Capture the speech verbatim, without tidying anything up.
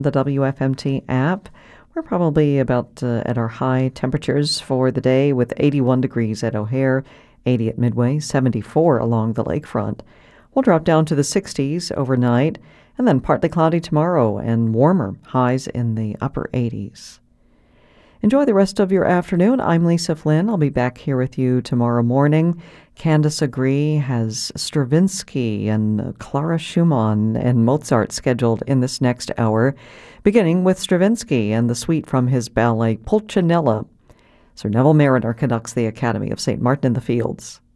the W F M T app. We're probably about uh, at our high temperatures for the day with eighty-one degrees at O'Hare, eighty at Midway, seventy-four along the lakefront. We'll drop down to the sixties overnight and then partly cloudy tomorrow and warmer, highs in the upper eighties. Enjoy the rest of your afternoon. I'm Lisa Flynn. I'll be back here with you tomorrow morning. Candace Agree has Stravinsky and Clara Schumann and Mozart scheduled in this next hour, beginning with Stravinsky and the suite from his ballet Pulcinella. Sir Neville Mariner conducts the Academy of Saint Martin in the Fields.